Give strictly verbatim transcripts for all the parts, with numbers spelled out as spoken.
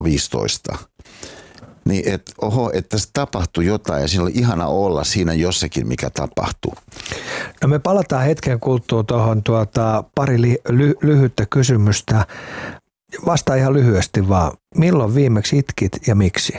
viisitoista. Niin, että oho, että tässä tapahtui jotain ja siinä oli ihana olla siinä jossakin, mikä tapahtuu. No me palataan hetken kuluttua tuohon tuota, pari li, ly, lyhyttä kysymystä. Vastaa ihan lyhyesti vaan. Milloin viimeksi itkit ja miksi?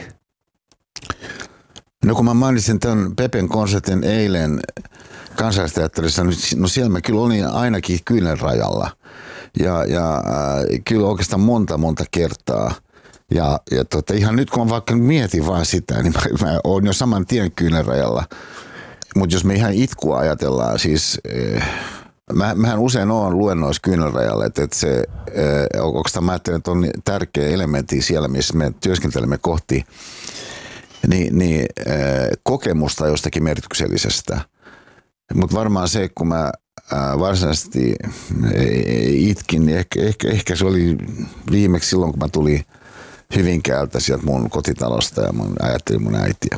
No kun mä mainitsin tämän Pepen konsertin eilen Kansallisteatterissa, no siellä mä kyllä olin ainakin kyynelrajalla. Ja, ja äh, kyllä oikeastaan monta monta kertaa. Ja, ja tota, ihan nyt kun mä vaikka mietin vaan sitä, niin mä, mä oon jo saman tien kyynelrajalla. Mutta jos me ihan itkua ajatellaan, siis eh, mä, mähän usein oon luennoissa kyynelrajalla, että et se, eh, onko mä ajattelen, että on tärkeä elementti siellä, missä me työskentelemme kohti niin, niin, eh, kokemusta jostakin merkityksellisestä. Mutta varmaan se, kun mä äh, varsinaisesti itkin, niin ehkä, ehkä, ehkä se oli viimeksi silloin, kun mä tulin Hyvinkäältä sieltä mun kotitalosta ja mun ajattelin mun äitiä.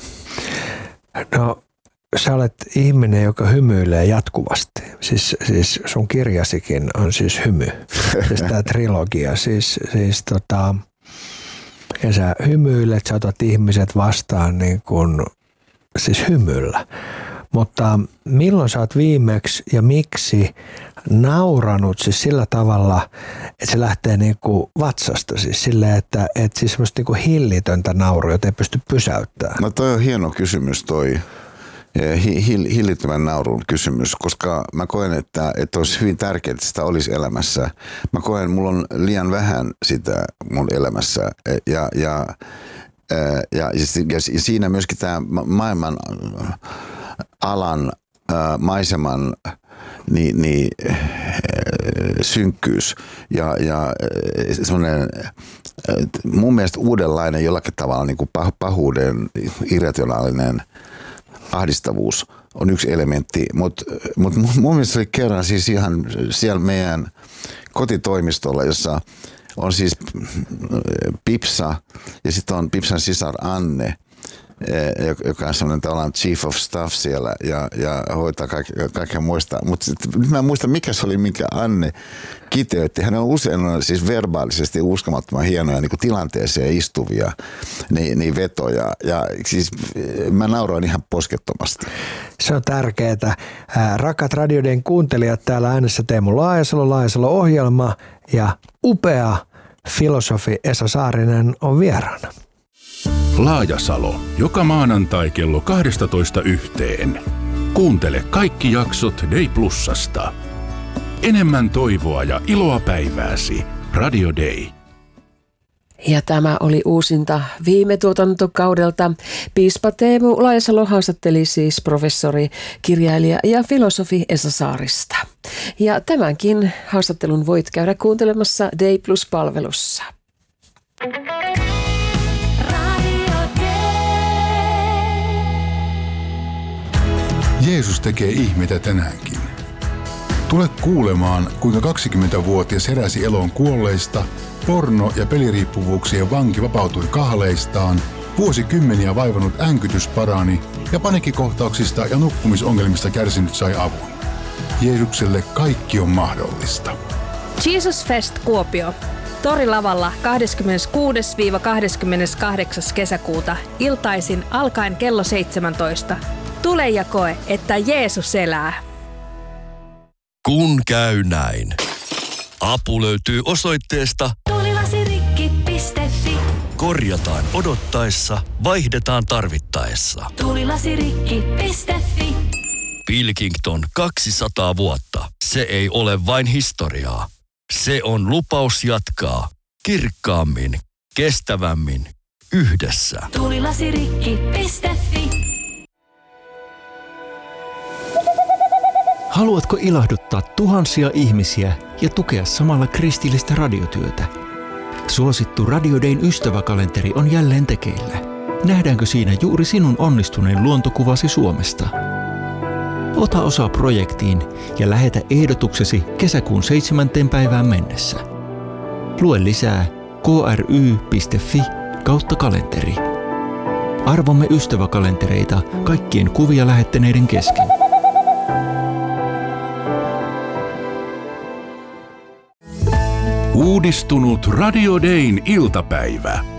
No, sä olet ihminen, joka hymyilee jatkuvasti. Siis, siis sun kirjasikin on siis hymy. Siis tää trilogia. Siis, siis tota, ja sä hymyilet, sä otat ihmiset vastaan niin kuin, siis hymyllä. Mutta milloin sä oot viimeksi ja miksi nauranut siis sillä tavalla, että se lähtee niin kuin vatsasta, siis silleen, että, että siis semmoista niin kuin hillitöntä naurua, jota ei pysty pysäyttämään? No toi on hieno kysymys toi hillittömän naurun kysymys, koska mä koen, että, että olisi hyvin tärkeää, että sitä olisi elämässä. Mä koen, että mulla on liian vähän sitä mun elämässä ja, ja, ja, ja, ja siinä myöskin tämä maailman alan äh, maiseman niin, niin, äh, synkkyys ja, ja äh, semmoinen äh, mun mielestä uudenlainen jollakin tavalla niin kuin pah- pahuuden irrationaalinen ahdistavuus on yksi elementti, mutta mut mun mielestä oli kerran siis ihan siellä meidän kotitoimistolla, jossa on siis Pipsa ja sitten on Pipsan sisar Anne, joka on sellainen tavallaan chief of staff siellä ja, ja hoitaa kaikkea, kaikkea muista. Mutta nyt mä en muista, mikä se oli, minkä Anne kiteytti. Hän on usein on siis verbaalisesti uskomattoman hienoja niin kuin tilanteeseen istuvia niin, niin vetoja. Ja siis mä nauroin ihan poskettomasti. Se on tärkeää. Rakat radioiden kuuntelijat, täällä äänessä Teemu Laajasalo, Laajasalo-ohjelma ja upea filosofi Esa Saarinen on vieraana. Laajasalo, joka maanantai kello kaksitoista yhteen. Kuuntele kaikki jaksot Day Plusasta. Enemmän toivoa ja iloa päivääsi. Radio Day. Ja tämä oli uusinta viime tuotantokaudelta. Piispa Teemu Laajasalo haastatteli siis professori, kirjailija ja filosofi Esa Saarista. Ja tämänkin haastattelun voit käydä kuuntelemassa Day Plus-palvelussa. Jeesus tekee ihmeitä tänäänkin. Tule kuulemaan, kuinka kaksikymmentävuotias heräsi eloon kuolleista, porno- ja peliriippuvuuksien vanki vapautui kahleistaan, vuosikymmeniä vaivannut änkytys parani ja paniikkikohtauksista ja nukkumisongelmista kärsinyt sai avun. Jeesukselle kaikki on mahdollista. Jesus Fest Kuopio. Torilavalla kahdeskymmeneskuudes kahdeskymmeneskahdeksas kesäkuuta iltaisin alkaen kello seitsemäntoista. Tule ja koe, että Jeesus elää. Kun käy näin. Apu löytyy osoitteesta tulilasirikki piste fi. Korjataan odottaessa, vaihdetaan tarvittaessa. tulilasirikki piste fi. Pilkington kaksisataa vuotta. Se ei ole vain historiaa. Se on lupaus jatkaa kirkkaammin, kestävämmin, yhdessä. tulilasirikki piste fi. Haluatko ilahduttaa tuhansia ihmisiä ja tukea samalla kristillistä radiotyötä? Suosittu Radio Dayn ystäväkalenteri on jälleen tekeillä. Nähdäänkö siinä juuri sinun onnistuneen luontokuvasi Suomesta? Ota osaa projektiin ja lähetä ehdotuksesi kesäkuun seitsemänteen päivään mennessä. Lue lisää kry piste fi kautta kalenteri. Arvomme ystäväkalentereita kaikkien kuvia lähettäneiden kesken. Uudistunut Radio Dayn iltapäivä.